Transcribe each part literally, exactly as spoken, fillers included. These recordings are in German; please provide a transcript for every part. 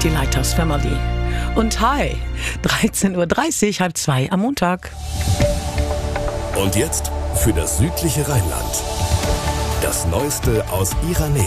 die Lighthouse Family. Und hi, dreizehn Uhr dreißig, halb zwei am Montag. Und jetzt für das südliche Rheinland. Das Neueste aus ihrer Nähe.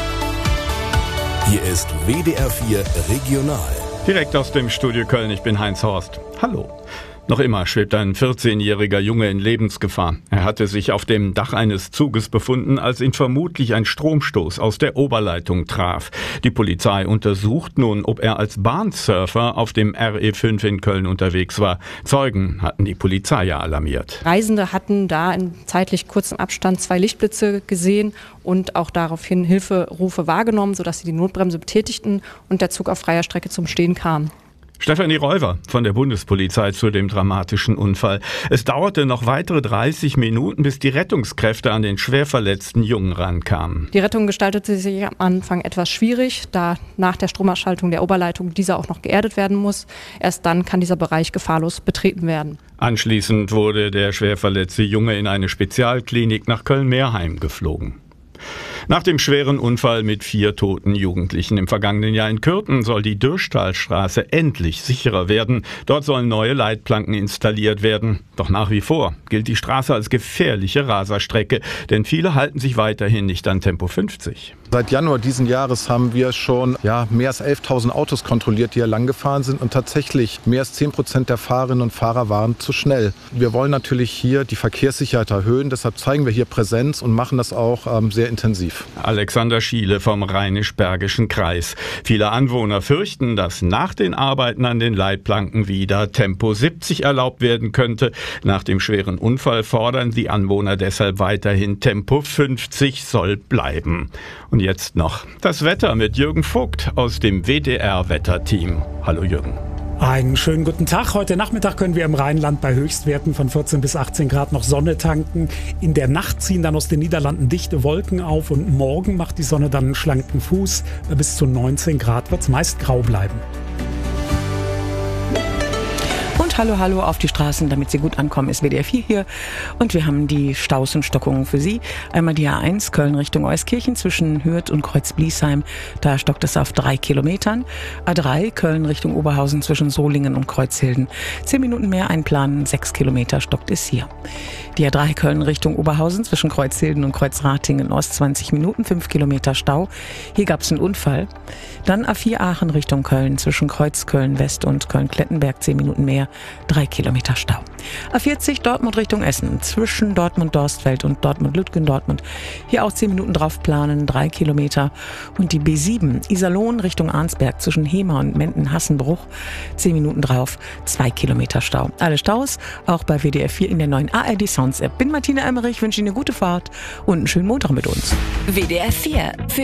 Hier ist W D R vier Regional. Direkt aus dem Studio Köln, ich bin Heinz Horst. Hallo. Noch immer schwebt ein vierzehnjähriger Junge in Lebensgefahr. Er hatte sich auf dem Dach eines Zuges befunden, als ihn vermutlich ein Stromstoß aus der Oberleitung traf. Die Polizei untersucht nun, ob er als Bahnsurfer auf dem R E fünf in Köln unterwegs war. Zeugen hatten die Polizei ja alarmiert. Reisende hatten da in zeitlich kurzem Abstand zwei Lichtblitze gesehen und auch daraufhin Hilferufe wahrgenommen, sodass sie die Notbremse betätigten und der Zug auf freier Strecke zum Stehen kam. Stefanie Räuver von der Bundespolizei zu dem dramatischen Unfall. Es dauerte noch weitere dreißig Minuten, bis die Rettungskräfte an den schwer verletzten Jungen rankamen. Die Rettung gestaltete sich am Anfang etwas schwierig, da nach der Stromausschaltung der Oberleitung dieser auch noch geerdet werden muss. Erst dann kann dieser Bereich gefahrlos betreten werden. Anschließend wurde der schwer verletzte Junge in eine Spezialklinik nach Köln-Meerheim geflogen. Nach dem schweren Unfall mit vier toten Jugendlichen im vergangenen Jahr in Kürten soll die Dürrstahlstraße endlich sicherer werden. Dort sollen neue Leitplanken installiert werden. Doch nach wie vor gilt die Straße als gefährliche Raserstrecke, denn viele halten sich weiterhin nicht an Tempo fünfzig. Seit Januar diesen Jahres haben wir schon ja, mehr als elftausend Autos kontrolliert, die hier lang gefahren sind. Und tatsächlich mehr als zehn Prozent der Fahrerinnen und Fahrer waren zu schnell. Wir wollen natürlich hier die Verkehrssicherheit erhöhen. Deshalb zeigen wir hier Präsenz und machen das auch ähm, sehr intensiv. Alexander Schiele vom Rheinisch-Bergischen Kreis. Viele Anwohner fürchten, dass nach den Arbeiten an den Leitplanken wieder Tempo siebzig erlaubt werden könnte. Nach dem schweren Unfall fordern die Anwohner deshalb weiterhin Tempo fünfzig soll bleiben. Und jetzt noch das Wetter mit Jürgen Vogt aus dem W D R-Wetterteam. Hallo Jürgen. Einen schönen guten Tag. Heute Nachmittag können wir im Rheinland bei Höchstwerten von vierzehn bis achtzehn Grad noch Sonne tanken. In der Nacht ziehen dann aus den Niederlanden dichte Wolken auf und morgen macht die Sonne dann einen schlanken Fuß. Bis zu neunzehn Grad wird es meist grau bleiben. Und hallo, hallo auf die Straßen, damit Sie gut ankommen, ist W D R vier hier. Und wir haben die Staus und Stockungen für Sie. Einmal die A eins, Köln Richtung Euskirchen zwischen Hürth und Kreuz-Bliesheim. Da stockt es auf drei Kilometern. A drei, Köln Richtung Oberhausen zwischen Solingen und Kreuzhilden. Zehn Minuten mehr einplanen, sechs Kilometer stockt es hier. Die A drei, Köln Richtung Oberhausen zwischen Kreuzhilden und Kreuzratingen Ost, zwanzig Minuten, fünf Kilometer Stau. Hier gab es einen Unfall. Dann A vier, Aachen Richtung Köln zwischen Kreuzköln West und Köln-Klettenberg, zehn Minuten mehr, drei Kilometer Stau. A vierzig, Dortmund Richtung Essen zwischen Dortmund-Dorstfeld und Dortmund-Lütgendortmund. Hier auch zehn Minuten drauf planen, drei Kilometer. Und die B sieben, Iserlohn Richtung Arnsberg zwischen Hemer und Menden-Hassenbruch, zehn Minuten drauf, zwei Kilometer Stau. Alle Staus auch bei W D R vier in der neuen A R D Sounds App. Bin Martina Emmerich, wünsche Ihnen eine gute Fahrt und einen schönen Montag mit uns. W D R vier. Für